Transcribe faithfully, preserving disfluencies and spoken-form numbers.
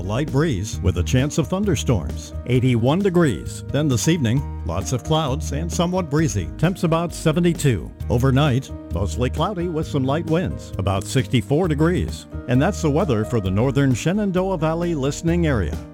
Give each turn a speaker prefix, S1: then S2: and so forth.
S1: A light breeze with a chance of thunderstorms. eighty-one degrees. Then this evening, lots of clouds and somewhat breezy. Temps about seventy-two. Overnight, mostly cloudy with some light winds. About sixty-four degrees. And that's the weather for the northern Shenandoah Valley listening area.